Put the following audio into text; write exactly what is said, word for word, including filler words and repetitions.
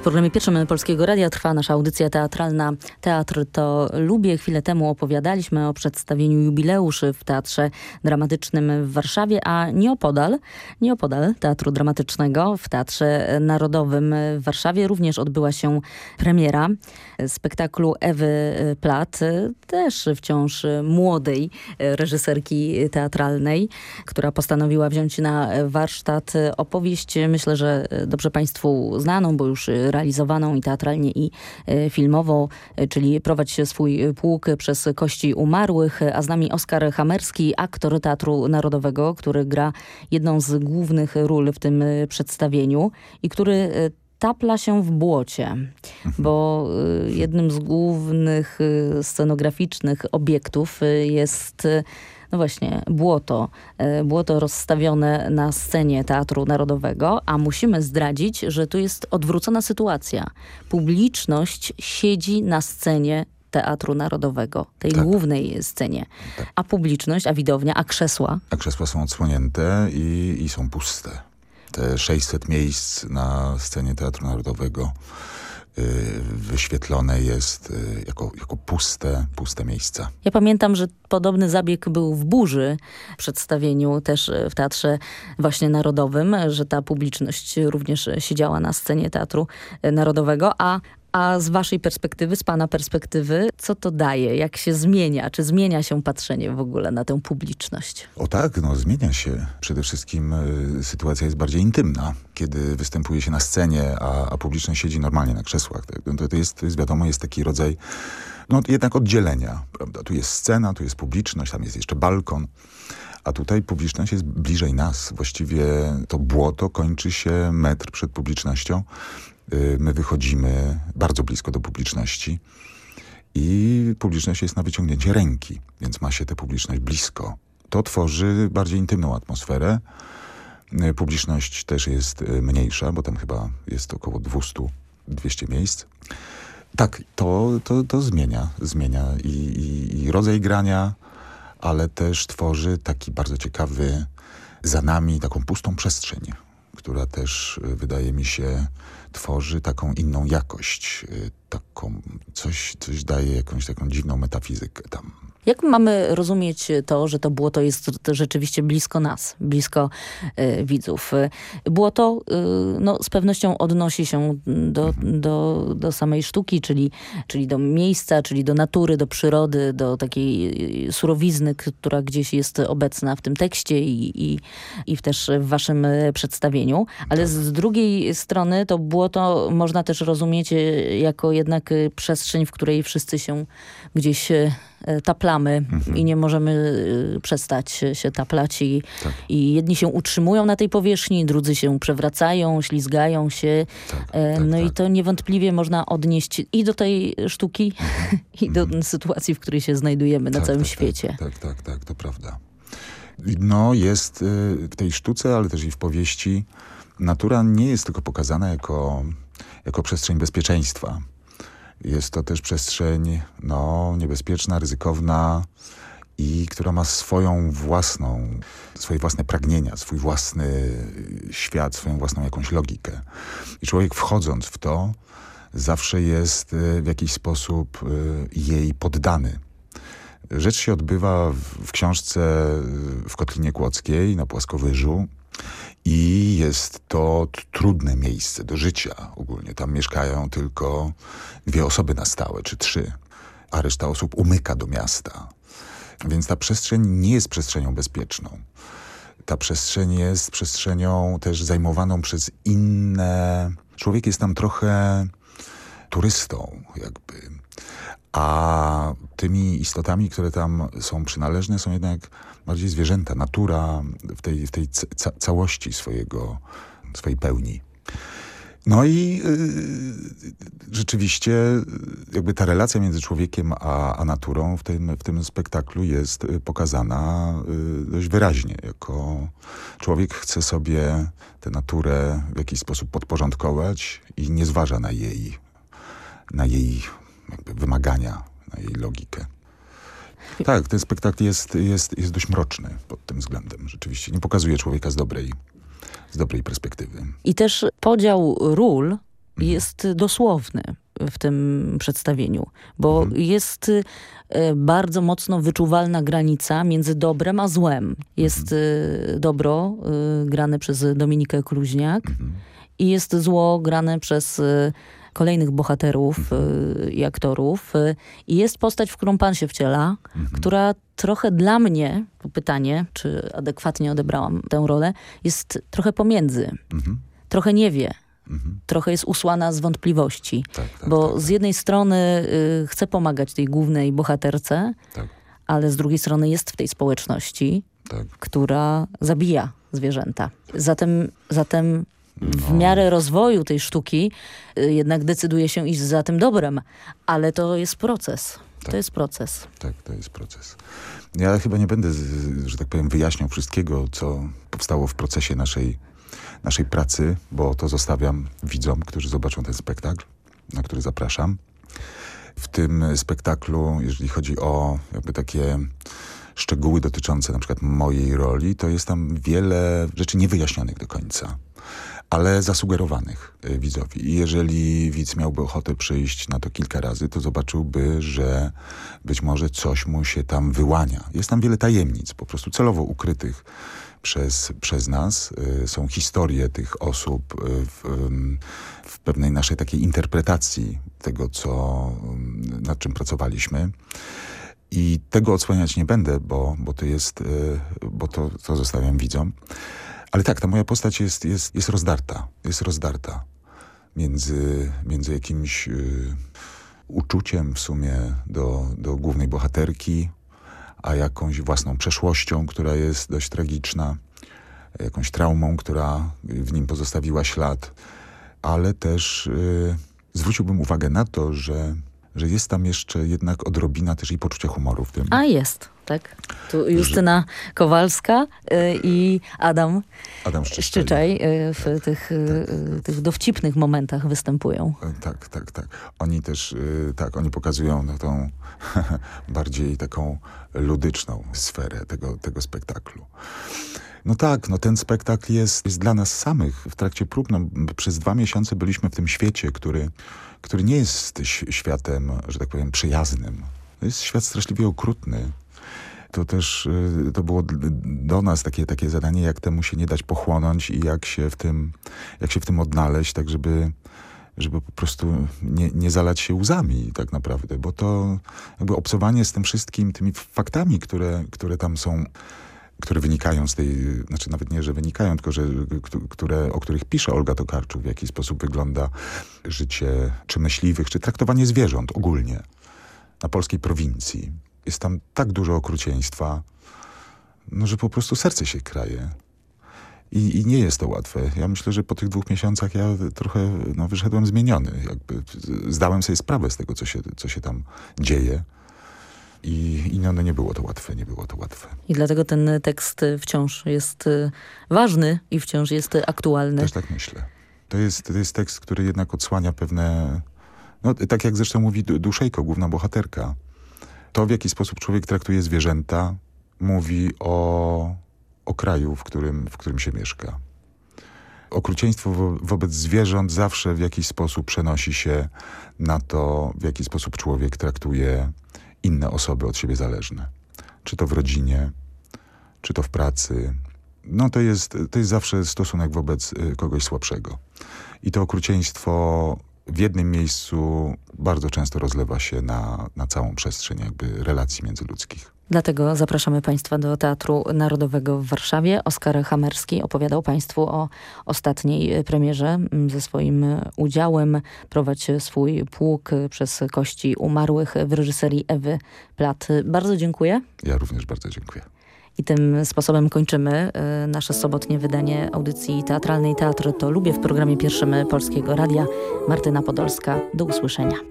W programie pierwszym Polskiego Radia trwa nasza audycja teatralna Teatr to lubię. Chwilę temu opowiadaliśmy o przedstawieniu Jubileuszy w Teatrze Dramatycznym w Warszawie, a nieopodal, nieopodal Teatru Dramatycznego w Teatrze Narodowym w Warszawie również odbyła się premiera spektaklu Ewy Platt, też wciąż młodej reżyserki teatralnej, która postanowiła wziąć na warsztat opowieść, myślę, że dobrze Państwu znaną, bo już realizowaną i teatralnie, i filmowo, czyli Prowadź swój pług przez kości umarłych, a z nami Oskar Hamerski, aktor Teatru Narodowego, który gra jedną z głównych ról w tym przedstawieniu i który tapla się w błocie, bo jednym z głównych scenograficznych obiektów jest no właśnie błoto. Błoto rozstawione na scenie Teatru Narodowego, a musimy zdradzić, że tu jest odwrócona sytuacja. Publiczność siedzi na scenie Teatru Narodowego, tej tak. głównej scenie. Tak. A publiczność, a widownia, a krzesła? A krzesła są odsłonięte i, i są puste. Te sześćset miejsc na scenie Teatru Narodowego y, wyświetlone jest y, jako, jako puste, puste miejsca. Ja pamiętam, że podobny zabieg był w Burzy, w przedstawieniu też w Teatrze właśnie Narodowym, że ta publiczność również siedziała na scenie Teatru Narodowego, a A z waszej perspektywy, z pana perspektywy, co to daje? Jak się zmienia? Czy zmienia się patrzenie w ogóle na tę publiczność? O tak, no zmienia się. Przede wszystkim y, sytuacja jest bardziej intymna. Kiedy występuje się na scenie, a, a publiczność siedzi normalnie na krzesłach. To, to, jest, to jest wiadomo, jest taki rodzaj no jednak oddzielenia, prawda? Tu jest scena, tu jest publiczność, tam jest jeszcze balkon. A tutaj publiczność jest bliżej nas. Właściwie to błoto kończy się metr przed publicznością. My wychodzimy bardzo blisko do publiczności i publiczność jest na wyciągnięcie ręki, więc ma się tę publiczność blisko. To tworzy bardziej intymną atmosferę. Publiczność też jest mniejsza, bo tam chyba jest około dwieście dwieście miejsc. Tak, to, to, to zmienia, zmienia i, i, i rodzaj grania, ale też tworzy taki bardzo ciekawy za nami taką pustą przestrzeń, która też wydaje mi się tworzy taką inną jakość, taką, coś, coś daje jakąś taką dziwną metafizykę tam. Jak mamy rozumieć to, że to błoto jest rzeczywiście blisko nas, blisko y, widzów? Błoto y, no, z pewnością odnosi się do, mhm. do, do samej sztuki, czyli, czyli do miejsca, czyli do natury, do przyrody, do takiej surowizny, która gdzieś jest obecna w tym tekście i, i, i też w waszym przedstawieniu. Ale tak. z drugiej strony to błoto można też rozumieć jako jednak przestrzeń, w której wszyscy się gdzieś taplamy mhm. i nie możemy y, przestać się taplać i, tak. i jedni się utrzymują na tej powierzchni, drudzy się przewracają, ślizgają się. Tak, e, tak, no tak. i to niewątpliwie można odnieść i do tej sztuki mhm. i do mhm. sytuacji, w której się znajdujemy tak, na całym tak, świecie. Tak, tak, tak, tak, to prawda. No jest y, w tej sztuce, ale też i w powieści natura nie jest tylko pokazana jako, jako przestrzeń bezpieczeństwa. Jest to też przestrzeń no, niebezpieczna, ryzykowna i która ma swoją własną, swoje własne pragnienia, swój własny świat, swoją własną jakąś logikę. I człowiek wchodząc w to zawsze jest w jakiś sposób jej poddany. Rzecz się odbywa w książce w Kotlinie Kłodzkiej na Płaskowyżu. I jest to trudne miejsce do życia ogólnie. Tam mieszkają tylko dwie osoby na stałe, czy trzy, a reszta osób umyka do miasta. Więc ta przestrzeń nie jest przestrzenią bezpieczną. Ta przestrzeń jest przestrzenią też zajmowaną przez inne... Człowiek jest tam trochę turystą jakby. A tymi istotami, które tam są przynależne, są jednak bardziej zwierzęta, natura w tej, w tej ca całości swojego, swojej pełni. No i yy, rzeczywiście jakby ta relacja między człowiekiem a, a naturą w tym, w tym spektaklu jest pokazana yy, dość wyraźnie. Jako człowiek chce sobie tę naturę w jakiś sposób podporządkować i nie zważa na jej, na jej jakby wymagania, na jej logikę. Tak, ten spektakl jest, jest, jest dość mroczny pod tym względem. Rzeczywiście nie pokazuje człowieka z dobrej, z dobrej perspektywy. I też podział ról jest dosłowny w tym przedstawieniu, bo Mhm. jest y, bardzo mocno wyczuwalna granica między dobrem a złem. Jest y, dobro y, grane przez Dominikę Kluźniak Mhm. i jest zło grane przez y, kolejnych bohaterów y, i aktorów. Y, I jest postać, w którą pan się wciela, Mhm. która trochę dla mnie, to pytanie, czy adekwatnie odebrałam tę rolę, jest trochę pomiędzy. Mhm. Trochę nie wie. Mhm. Trochę jest usłana z wątpliwości. Tak, tak, Bo tak, z jednej strony y, chce pomagać tej głównej bohaterce, tak, ale z drugiej strony jest w tej społeczności, tak. która zabija zwierzęta. Zatem, zatem w No. miarę rozwoju tej sztuki y, jednak decyduje się iść za tym dobrem. Ale to jest proces. Tak. To jest proces. Tak, to jest proces. Ja chyba nie będę, z- że tak powiem, wyjaśniał wszystkiego, co powstało w procesie naszej, naszej pracy, bo to zostawiam widzom, którzy zobaczą ten spektakl, na który zapraszam. W tym spektaklu, jeżeli chodzi o jakby takie szczegóły dotyczące na przykład mojej roli, to jest tam wiele rzeczy niewyjaśnionych do końca, ale zasugerowanych y, widzowi. I jeżeli widz miałby ochotę przyjść na to kilka razy, to zobaczyłby, że być może coś mu się tam wyłania. Jest tam wiele tajemnic, po prostu celowo ukrytych przez, przez nas. Y, Są historie tych osób y, w, ym, w pewnej naszej takiej interpretacji tego, co, ym, nad czym pracowaliśmy. I tego odsłaniać nie będę, bo, bo to jest, y, bo to, to zostawiam widzom. Ale tak, ta moja postać jest, jest, jest rozdarta. Jest rozdarta między, między jakimś y, uczuciem w sumie do, do głównej bohaterki, a jakąś własną przeszłością, która jest dość tragiczna, jakąś traumą, która w nim pozostawiła ślad. Ale też y, zwróciłbym uwagę na to, że, że jest tam jeszcze jednak odrobina też i poczucia humoru w tym. A jest, tak? Tu Justyna Kowalska y, i Adam Adam Szczyczaj. Szczyczaj y, w tych, y, y, tych dowcipnych momentach występują. Tak, tak, tak. Oni też, y, tak, oni pokazują no, tą bardziej taką ludyczną sferę tego, tego spektaklu. No tak, no ten spektakl jest, jest dla nas samych w trakcie prób. No, przez dwa miesiące byliśmy w tym świecie, który, który nie jest ś- światem, że tak powiem, przyjaznym. To jest świat straszliwie okrutny. To też y, to było d- do nas takie, takie zadanie, jak temu się nie dać pochłonąć i jak się w tym, jak się w tym odnaleźć, tak żeby, żeby po prostu nie, nie zalać się łzami tak naprawdę, bo to jakby obcowanie z tym wszystkim, tymi faktami, które, które tam są, które wynikają z tej, znaczy nawet nie, że wynikają, tylko że, które, o których pisze Olga Tokarczuk, w jaki sposób wygląda życie czy myśliwych, czy traktowanie zwierząt ogólnie na polskiej prowincji. Jest tam tak dużo okrucieństwa, no, że po prostu serce się kraje. I, I nie jest to łatwe. Ja myślę, że po tych dwóch miesiącach ja trochę no, wyszedłem zmieniony. Jakby zdałem sobie sprawę z tego, co się, co się tam dzieje. I, i no, no nie było to łatwe, nie było to łatwe. I dlatego ten tekst wciąż jest y, ważny i wciąż jest aktualny. Też tak myślę. To jest, to jest tekst, który jednak odsłania pewne... No, tak jak zresztą mówi Du- Duszejko, główna bohaterka. To, w jaki sposób człowiek traktuje zwierzęta, mówi o, o kraju, w którym, w którym się mieszka. Okrucieństwo wo- wobec zwierząt zawsze w jakiś sposób przenosi się na to, w jaki sposób człowiek traktuje inne osoby od siebie zależne. Czy to w rodzinie, czy to w pracy. No to jest, to jest zawsze stosunek wobec y, kogoś słabszego. I to okrucieństwo w jednym miejscu bardzo często rozlewa się na, na całą przestrzeń jakby relacji międzyludzkich. Dlatego zapraszamy Państwa do Teatru Narodowego w Warszawie. Oskar Hamerski opowiadał Państwu o ostatniej premierze. M, Ze swoim udziałem prowadź swój pług przez kości umarłych w reżyserii Ewy Plat. Bardzo dziękuję. Ja również bardzo dziękuję. I tym sposobem kończymy y, nasze sobotnie wydanie audycji teatralnej Teatr to Lubię w programie pierwszym Polskiego Radia. Martyna Podolska. Do usłyszenia.